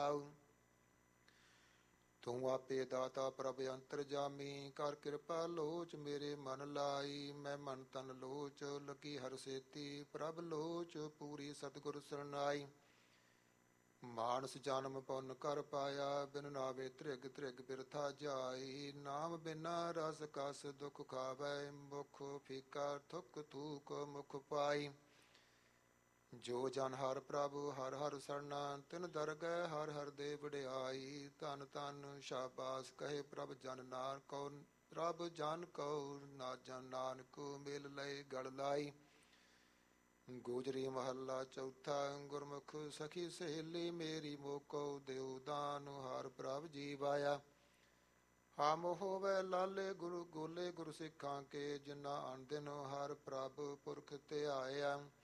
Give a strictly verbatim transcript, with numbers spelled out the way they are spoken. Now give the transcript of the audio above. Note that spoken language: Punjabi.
ਰਹਾਉ। ਤੂੰ ਆਪੇ ਦਾਤਾ ਪ੍ਰਭ ਅੰਤਰਜਾਮੀ, ਕਰ ਕਿਰਪਾ ਲੋਚ ਮੇਰੇ ਮਨ ਲਾਈ। ਮੈਂ ਮਨ ਤਨ ਲੋਚ ਲੱਗੀ ਹਰ ਸੇਤੀ, ਪ੍ਰਭ ਲੋਚ ਪੂਰੀ ਸਤਿਗੁਰ ਸਰਨਾਈ। ਮਾਨਸ ਜਨਮ ਪੁੰਨ ਕਰ ਪਾਇਆ, ਬਿਨ ਨਾਵੇ ਤ੍ਰਿਗ ਤ੍ਰਿਗ ਬਿਰਥਾ ਜਾਈ। ਨਾਮ ਬਿਨਾ ਰਸ ਕਸ ਦੁਖ ਖਾਵੈ, ਮੁਖ ਫੀਕਾ ਥੁਕ ਥੂਕ ਮੁਖ ਪਾਈ। ਜੋ ਜਨ ਹਰ ਪ੍ਰਭ ਹਰ ਹਰ ਸਰਨਾ, ਤਿਨ ਦਰਗਹਿ ਹਰ ਹਰ ਦੇ ਵਡਿਆਈ। ਧਨ ਧਨ ਸ਼ਾਬਾਸ ਕਹੇ ਪ੍ਰਭ ਜਨ ਨਾਨਕ ਕਉ, ਪ੍ਰਭ ਜਨ ਕਉ ਨਾ ਜਨ ਨਾਨਕ ਮਿਲ ਲਏ ਗਲ ਲਾਈ। ਗੋਜਰੀ ਮਹੱਲਾ ਚੌਥਾ। ਗੁਰਮੁਖ ਸਖੀ ਸਹੇਲੀ ਮੇਰੀ, ਮੋਕੋ ਦਿਉ ਦਾਨ ਹਰ ਪ੍ਰਭ ਜੀਵ ਆਇਆ। ਹਮ ਹੋਵੇ ਲਾਲੇ ਗੁਰੂ ਗੋਲੇ ਗੁਰ ਸਿੱਖਾਂ ਕੇ, ਜਿਨਾ ਅਨ ਦਿਨ ਹਰ ਪ੍ਰਭ ਪੁਰਖ ਧਿਆਇਆ।